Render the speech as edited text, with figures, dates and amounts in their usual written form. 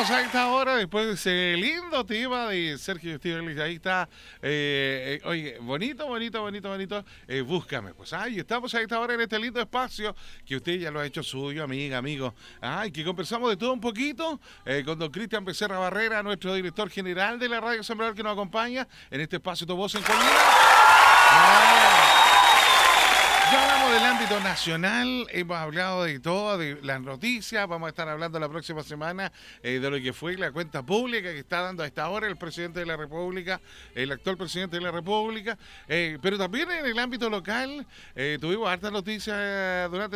Continuamos a esta hora después de ese lindo tema de Sergio Estivelis. Ahí está, oye, bonito, búscame. Pues ahí estamos a esta hora en este lindo espacio que usted ya lo ha hecho suyo, amiga, amigo. Ay, que conversamos de todo un poquito con don Cristian Becerra Barrera, nuestro director general de la Radio Sembrador, que nos acompaña en este espacio Tu Voz en Colina. Ya hablamos del ámbito nacional, hemos hablado de todo, de las noticias, vamos a estar hablando la próxima semana de lo que fue la cuenta pública que está dando a esta hora el presidente de la República, el actual presidente de la República, pero también en el ámbito local tuvimos hartas noticias durante